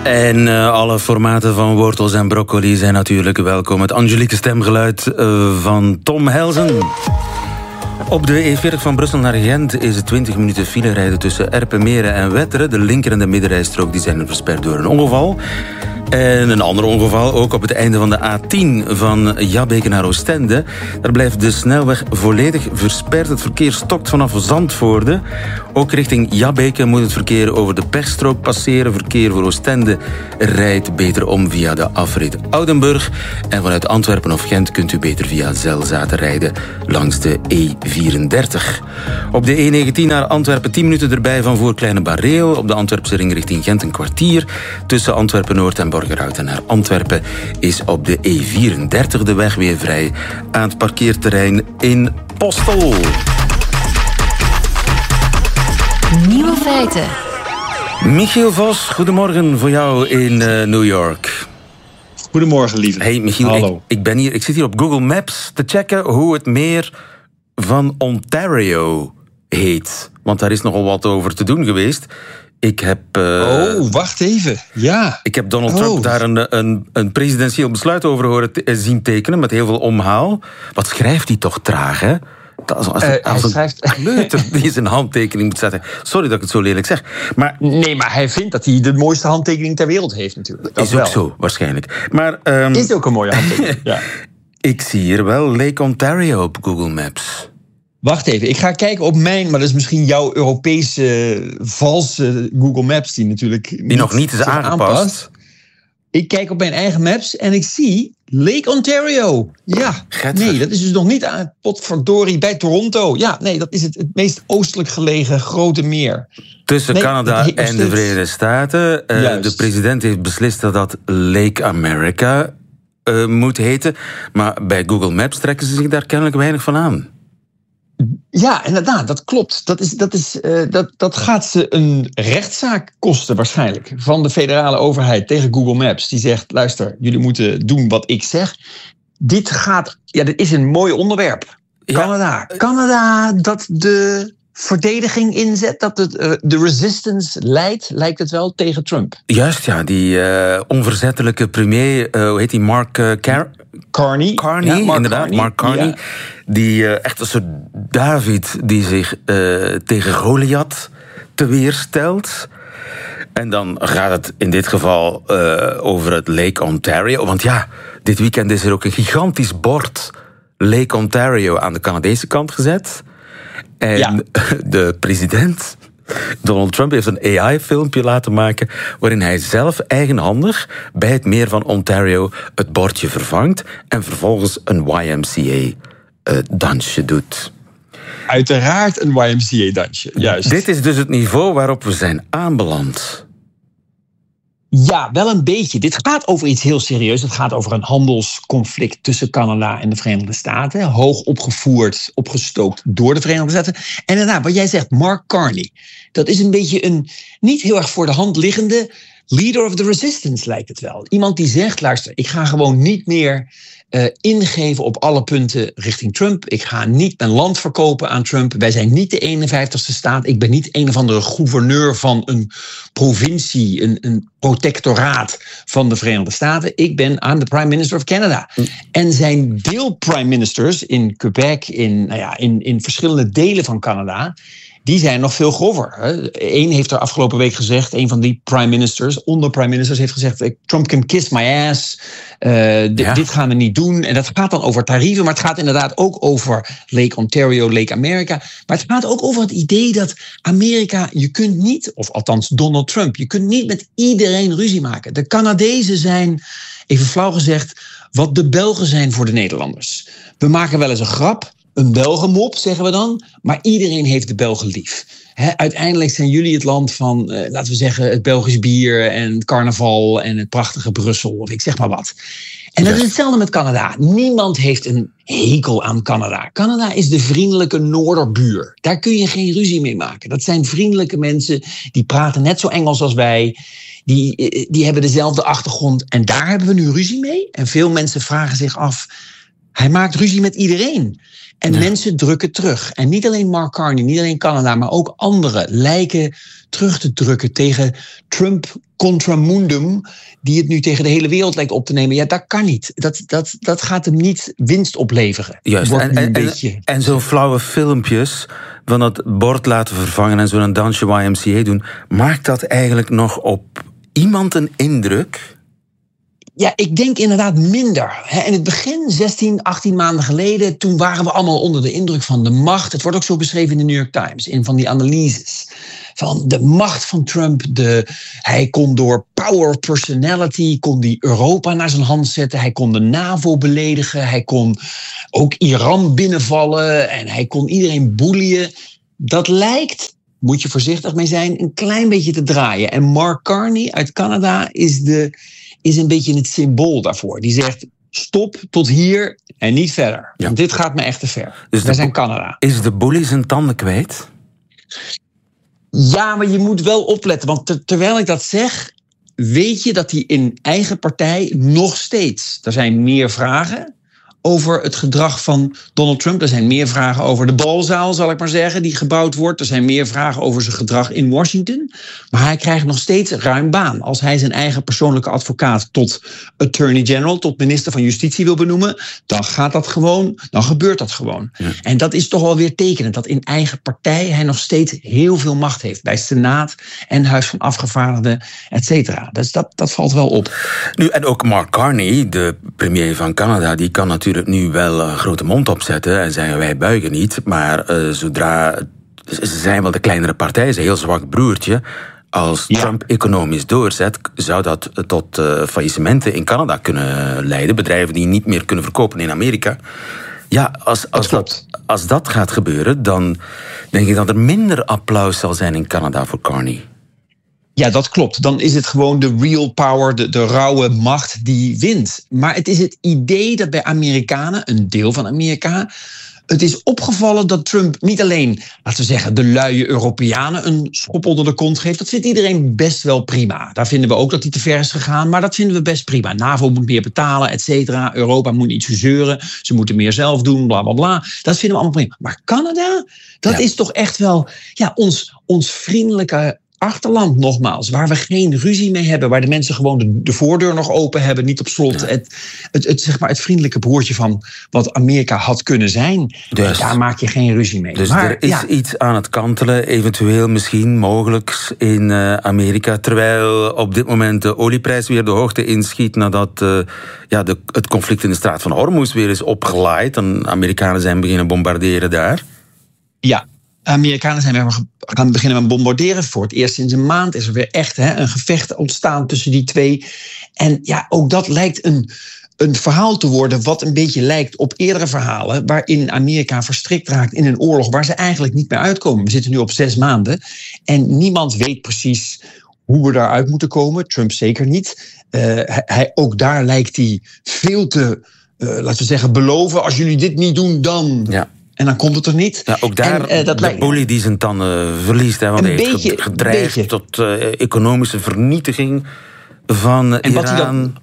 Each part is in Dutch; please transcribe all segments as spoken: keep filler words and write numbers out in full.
En uh, alle formaten van wortels en broccoli zijn natuurlijk welkom. Het Angelique stemgeluid uh, van Tom Helsen. Op de E veertig van Brussel naar Gent is het twintig minuten file rijden tussen Erpenmeren en Wetteren. De linker- en de middenrijstrook die zijn versperd door een ongeval. En een ander ongeval, ook op het einde van de A tien van Jabbeke naar Oostende. Daar blijft de snelweg volledig versperd. Het verkeer stokt vanaf Zandvoorde. Ook richting Jabbeke moet het verkeer over de Perstrook passeren. Verkeer voor Oostende rijdt beter om via de afrit Oudenburg. En vanuit Antwerpen of Gent kunt u beter via Zelzaten rijden langs de E vierendertig. Op de E negentien naar Antwerpen tien minuten erbij van voor Kleine Barreel. Op de Antwerpse ring richting Gent een kwartier. Tussen Antwerpen-Noord en Borgerhouten naar Antwerpen is op de E vierendertig de weg weer vrij aan het parkeerterrein in Postel. Nieuwe feiten. Michiel Vos, goedemorgen voor jou in uh, New York. Goedemorgen, lieve. Hey Michiel, hallo. Ik, ik, ben hier, ik zit hier op Google Maps te checken hoe het meer van Ontario heet. Want daar is nogal wat over te doen geweest. Ik heb... Uh, oh, wacht even. Ja. Ik heb Donald oh. Trump daar een, een, een presidentieel besluit over horen te, zien tekenen met heel veel omhaal. Wat schrijft hij toch traag, hè? Als, als, uh, als hij schrijft... een kleuter die zijn handtekening moet zetten. Sorry dat ik het zo lelijk zeg. Maar, nee, maar hij vindt dat hij de mooiste handtekening ter wereld heeft natuurlijk. Dat is ook wel. zo, waarschijnlijk. Maar, um, is ook een mooie handtekening, ja. Ik zie hier wel Lake Ontario op Google Maps. Wacht even, ik ga kijken op mijn, maar dat is misschien jouw Europese valse Google Maps die natuurlijk die niet nog niet is aangepast. Aanpast. Ik kijk op mijn eigen maps en ik zie Lake Ontario. Ja, Getver. Nee, dat is dus nog niet aan potverdorie bij Toronto. Ja, nee, dat is het, het meest oostelijk gelegen grote meer. Tussen nee, Canada en de Verenigde Staten. Uh, de president heeft beslist dat dat Lake America uh, moet heten. Maar bij Google Maps trekken ze zich daar kennelijk weinig van aan. Ja, inderdaad, dat klopt. Dat, is, dat, is, uh, dat, dat gaat ze een rechtszaak kosten waarschijnlijk van de federale overheid tegen Google Maps. Die zegt, luister, jullie moeten doen wat ik zeg. Dit gaat, ja, dit is een mooi onderwerp. Ja. Canada. Canada dat de verdediging inzet, dat het, uh, de resistance leidt, lijkt het wel, tegen Trump. Juist, ja, die uh, onverzettelijke premier, uh, hoe heet die, Mark uh, Car- Carney. Carney, ja, Mark inderdaad, Carney. Mark Carney. Ja. Die uh, echt een soort David die zich uh, tegen Goliath teweerstelt. En dan gaat het in dit geval uh, over het Lake Ontario. Want ja, dit weekend is er ook een gigantisch bord Lake Ontario aan de Canadese kant gezet. En ja. de president, Donald Trump, heeft een A I-filmpje laten maken waarin hij zelf eigenhandig bij het meer van Ontario het bordje vervangt en vervolgens een Y M C A-dansje uh, doet. Uiteraard een Y M C A-dansje, juist. Dit is dus het niveau waarop we zijn aanbeland. Ja, wel een beetje. Dit gaat over iets heel serieus. Het gaat over een handelsconflict tussen Canada en de Verenigde Staten. Hoog opgevoerd, opgestookt door de Verenigde Staten. En daarna, wat jij zegt, Mark Carney. Dat is een beetje een niet heel erg voor de hand liggende leader of the resistance, lijkt het wel. Iemand die zegt, luister, ik ga gewoon niet meer uh, ingeven op alle punten richting Trump. Ik ga niet mijn land verkopen aan Trump. Wij zijn niet de eenenvijftigste staat. Ik ben niet een of andere gouverneur van een provincie, een, een protectoraat van de Verenigde Staten. Ik ben aan de prime minister of Canada. Mm. En zijn deel-prime ministers in Quebec, in, nou ja, in, in verschillende delen van Canada, die zijn nog veel grover. Eén heeft er afgelopen week gezegd, een van die prime ministers, onder prime ministers, heeft gezegd, Trump can kiss my ass. Uh, d- ja. Dit gaan we niet doen. En dat gaat dan over tarieven, maar het gaat inderdaad ook over Lake Ontario, Lake America. Maar het gaat ook over het idee dat Amerika, je kunt niet, of althans Donald Trump, je kunt niet met iedereen ruzie maken. De Canadezen zijn, even flauw gezegd, wat de Belgen zijn voor de Nederlanders. We maken wel eens een grap, een Belgenmop, zeggen we dan. Maar iedereen heeft de Belgen lief. He, uiteindelijk zijn jullie het land van, uh, laten we zeggen, het Belgisch bier en het carnaval en het prachtige Brussel, of ik zeg maar wat. En dat is hetzelfde met Canada. Niemand heeft een hekel aan Canada. Canada is de vriendelijke noorderbuur. Daar kun je geen ruzie mee maken. Dat zijn vriendelijke mensen, die praten net zo Engels als wij. Die, die hebben dezelfde achtergrond. En daar hebben we nu ruzie mee. En veel mensen vragen zich af, hij maakt ruzie met iedereen. En ja. mensen drukken terug. En niet alleen Mark Carney, niet alleen Canada, maar ook anderen lijken terug te drukken tegen Trump contra mundum, die het nu tegen de hele wereld lijkt op te nemen. Ja, dat kan niet. Dat, dat, dat gaat hem niet winst opleveren. Juist, en, en, beetje... en, en zo'n flauwe filmpjes van dat bord laten vervangen en zo'n dansje Y M C A doen, maakt dat eigenlijk nog op iemand een indruk? Ja, ik denk inderdaad minder. In het begin, zestien, achttien maanden geleden, toen waren we allemaal onder de indruk van de macht. Het wordt ook zo beschreven in de New York Times, in van die analyses. Van de macht van Trump. De, hij kon door power personality, kon die Europa naar zijn hand zetten. Hij kon de NAVO beledigen. Hij kon ook Iran binnenvallen. En hij kon iedereen boelien. Dat lijkt, moet je voorzichtig mee zijn, een klein beetje te draaien. En Mark Carney uit Canada is, de, is een beetje het symbool daarvoor. Die zegt, stop tot hier en niet verder. Ja. Want dit gaat me echt te ver. Dus wij zijn Canada. Is de bully zijn tanden kwijt? Ja, maar je moet wel opletten. Want ter, terwijl ik dat zeg, weet je dat hij in eigen partij nog steeds... Er zijn meer vragen over het gedrag van Donald Trump. Er zijn meer vragen over de balzaal, zal ik maar zeggen, die gebouwd wordt. Er zijn meer vragen over zijn gedrag in Washington. Maar hij krijgt nog steeds ruim baan. Als hij zijn eigen persoonlijke advocaat tot attorney general, tot minister van Justitie wil benoemen, dan gaat dat gewoon, dan gebeurt dat gewoon. Ja. En dat is toch wel weer tekenend, dat in eigen partij hij nog steeds heel veel macht heeft. Bij Senaat en Huis van Afgevaardigden, et cetera. Dus dat, dat valt wel op. Nu, en ook Mark Carney, de premier van Canada, die kan natuurlijk nu wel een grote mond opzetten en zeggen wij buigen niet, maar uh, zodra, ze zijn wel de kleinere partij, is een heel zwak broertje. Als ja. Trump economisch doorzet, zou dat tot uh, faillissementen in Canada kunnen leiden. Bedrijven die niet meer kunnen verkopen in Amerika. Ja, als, als, dat, dat, als dat gaat gebeuren, dan denk ik dat er minder applaus zal zijn in Canada voor Carney. Ja, dat klopt. Dan is het gewoon de real power, de, de rauwe macht die wint. Maar het is het idee dat bij Amerikanen, een deel van Amerika, het is opgevallen dat Trump niet alleen, laten we zeggen, de luie Europeanen een schop onder de kont geeft. Dat vindt iedereen best wel prima. Daar vinden we ook dat hij te ver is gegaan, maar dat vinden we best prima. NAVO moet meer betalen, et cetera. Europa moet niet zo zeuren. Ze moeten meer zelf doen, bla, bla, bla. Dat vinden we allemaal prima. Maar Canada, dat ja. is toch echt wel ja, ons, ons vriendelijke achterland nogmaals, waar we geen ruzie mee hebben, waar de mensen gewoon de, de voordeur nog open hebben, niet op slot. Ja. Het, het, het, zeg maar het vriendelijke broertje van wat Amerika had kunnen zijn. Dus, daar maak je geen ruzie mee. Dus maar, er is ja. iets aan het kantelen, eventueel misschien mogelijk in uh, Amerika, terwijl op dit moment de olieprijs weer de hoogte inschiet nadat uh, ja, de, het conflict in de straat van Hormuz weer is opgelaaid en Amerikanen zijn beginnen bombarderen daar. Ja. Amerikanen zijn weer gaan beginnen met bombarderen. Voor het eerst sinds een maand is er weer echt hè, een gevecht ontstaan tussen die twee. En ja, ook dat lijkt een, een verhaal te worden wat een beetje lijkt op eerdere verhalen, waarin Amerika verstrikt raakt in een oorlog waar ze eigenlijk niet meer uitkomen. We zitten nu op zes maanden en niemand weet precies hoe we daaruit moeten komen. Trump zeker niet. Uh, hij, ook daar lijkt hij veel te, uh, laten we zeggen, beloven. Als jullie dit niet doen, dan... Ja. En dan komt het er niet. Ja, ook daar en, uh, dat de lijkt... bully die zijn tanden verliest. Hè, want hij heeft gedreigd tot uh, economische vernietiging van uh, en Iran. Wat hij dan,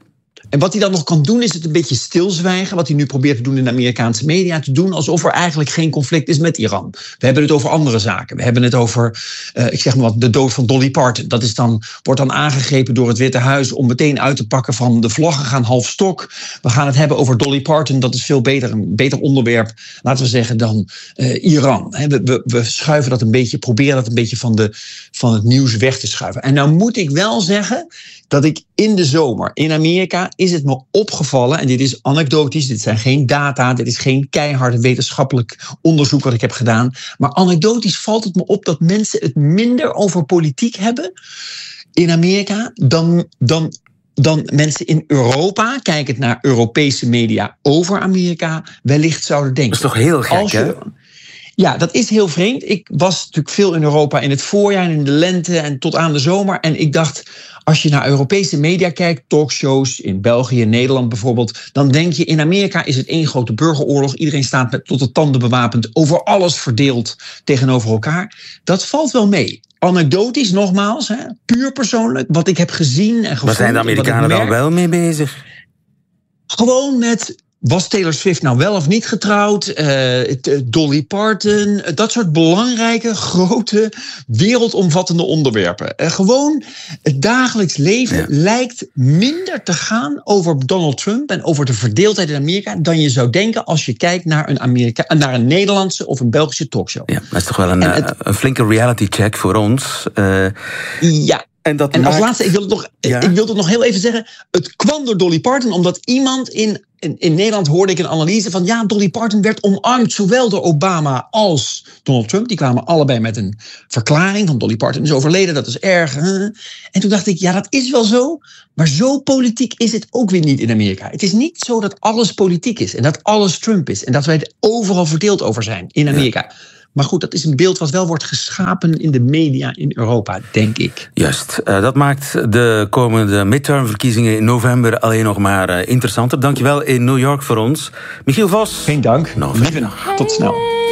en wat hij dan nog kan doen is het een beetje stilzwijgen. Wat hij nu probeert te doen in de Amerikaanse media. Te doen alsof er eigenlijk geen conflict is met Iran. We hebben het over andere zaken. We hebben het over, uh, ik zeg maar wat, de dood van Dolly Parton. Dat is dan, wordt dan aangegrepen door het Witte Huis om meteen uit te pakken van de vlaggen gaan half stok. We gaan het hebben over Dolly Parton. Dat is veel beter, een beter onderwerp, laten we zeggen, dan uh, Iran. He, we, we, we schuiven dat een beetje, proberen dat een beetje van, de, van het nieuws weg te schuiven. En nou moet ik wel zeggen dat ik in de zomer in Amerika is het me opgevallen, en dit is anekdotisch, dit zijn geen data, dit is geen keihard wetenschappelijk onderzoek wat ik heb gedaan, maar anekdotisch valt het me op dat mensen het minder over politiek hebben in Amerika dan, dan, dan mensen in Europa, kijkend naar Europese media over Amerika, wellicht zouden denken. Dat is toch heel gek, Als je, hè? Ja, dat is heel vreemd. Ik was natuurlijk veel in Europa in het voorjaar en in de lente en tot aan de zomer. En ik dacht, als je naar Europese media kijkt, talkshows in België, Nederland bijvoorbeeld, dan denk je, in Amerika is het één grote burgeroorlog. Iedereen staat met tot de tanden bewapend, over alles verdeeld tegenover elkaar. Dat valt wel mee. Anekdotisch nogmaals, hè, puur persoonlijk, wat ik heb gezien en gevoeld. Waar zijn de Amerikanen dan wel mee bezig? Gewoon met Was Taylor Swift nou wel of niet getrouwd? Uh, Dolly Parton? Dat soort belangrijke, grote, wereldomvattende onderwerpen. Uh, gewoon het dagelijks leven ja. lijkt minder te gaan over Donald Trump en over de verdeeldheid in Amerika dan je zou denken als je kijkt naar een, Amerika, naar een Nederlandse of een Belgische talkshow. Ja, dat is toch wel een, het, een flinke reality check voor ons. Uh, ja. En, dat en maakt... als laatste, ik wil, het nog, ja? ik wil het nog heel even zeggen. Het kwam door Dolly Parton, omdat iemand in, in, in Nederland hoorde ik een analyse van... ja, Dolly Parton werd omarmd, zowel door Obama als Donald Trump. Die kwamen allebei met een verklaring van Dolly Parton is overleden, dat is erg. Huh? En toen dacht ik, ja, dat is wel zo. Maar zo politiek is het ook weer niet in Amerika. Het is niet zo dat alles politiek is en dat alles Trump is. En dat wij er overal verdeeld over zijn in Amerika. Ja. Maar goed, dat is een beeld wat wel wordt geschapen in de media in Europa, denk ik. Juist. Uh, dat maakt de komende midtermverkiezingen in november alleen nog maar uh, interessanter. Dankjewel in New York voor ons. Michiel Vos. Geen dank. Nog Lieve nacht. Tot snel.